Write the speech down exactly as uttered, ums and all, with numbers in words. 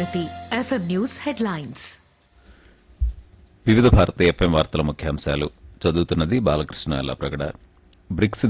Bharati FM news headlines. వివిధ Bharati FM వార్తల ముఖ్యాంశాలు చదువుతున్నది బాలకృష్ణ లప్రగడ. బ్రిక్స్